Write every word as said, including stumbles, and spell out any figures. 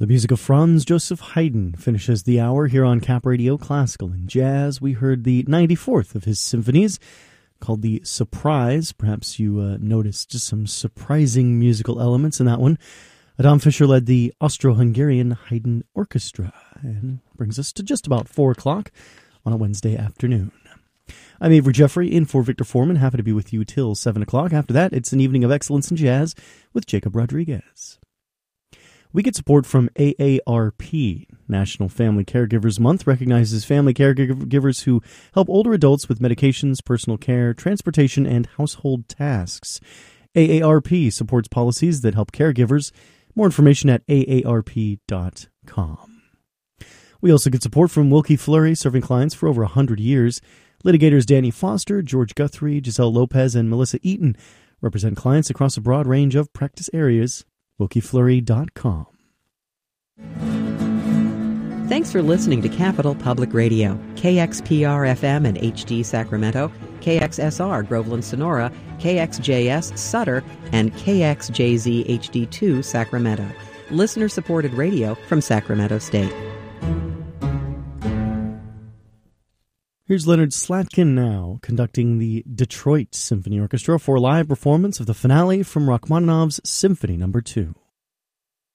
The music of Franz Joseph Haydn finishes the hour here on Cap Radio Classical and Jazz. We heard the ninety-fourth of his symphonies, called the Surprise. Perhaps you uh, noticed just some surprising musical elements in that one. Adam Fischer led the Austro-Hungarian Haydn Orchestra, and brings us to just about four o'clock on a Wednesday afternoon. I'm Avery Jeffrey, in for Victor Foreman. Happy to be with you till seven o'clock. After that, it's an evening of excellence in jazz with Jacob Rodriguez. We get support from A A R P. National Family Caregivers Month recognizes family caregivers who help older adults with medications, personal care, transportation, and household tasks. A A R P supports policies that help caregivers. More information at A A R P dot com. We also get support from Wilkie Fleury, serving clients for over one hundred years. Litigators Danny Foster, George Guthrie, Giselle Lopez, and Melissa Eaton represent clients across a broad range of practice areas. Wilkie Fleury dot com. Thanks for listening to Capital Public Radio, K X P R F M and H D Sacramento, K X S R Groveland Sonora, K X J S Sutter, and K X J Z H D two Sacramento. Listener-supported radio from Sacramento State. Here's Leonard Slatkin now, conducting the Detroit Symphony Orchestra for a live performance of the finale from Rachmaninoff's Symphony Number two.